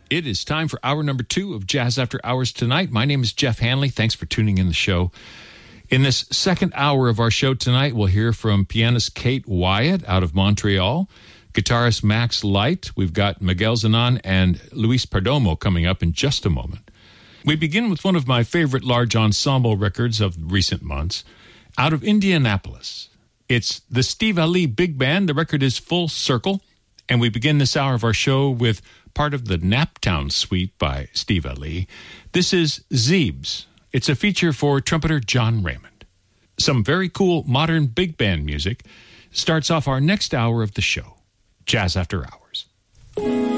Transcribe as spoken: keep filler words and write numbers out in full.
It is time for hour number two of Jazz After Hours tonight. My name is Jeff Hanley. Thanks for tuning in the show. In this second hour of our show tonight, we'll hear from pianist Kate Wyatt out of Montreal, guitarist Max Light. We've got Miguel Zanon and Luis Perdomo coming up in just a moment. We begin with one of my favorite large ensemble records of recent months, out of Indianapolis. It's the Steve Ali Big Band. The record is Full Circle, and we begin this hour of our show with part of the Naptown Suite by Steve Ali. This is Zeebs. It's a feature for trumpeter John Raymond. Some very cool modern big band music starts off our next hour of the show, Jazz After Hours.